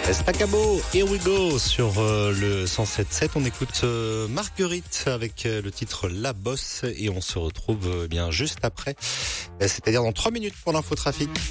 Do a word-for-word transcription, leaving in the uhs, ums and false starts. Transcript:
Staccato, here we go sur euh, le cent sept sept. On écoute euh, Marguerite avec euh, le titre La Bosse et on se retrouve euh, bien juste après, c'est-à-dire dans trois minutes pour l'infotrafic.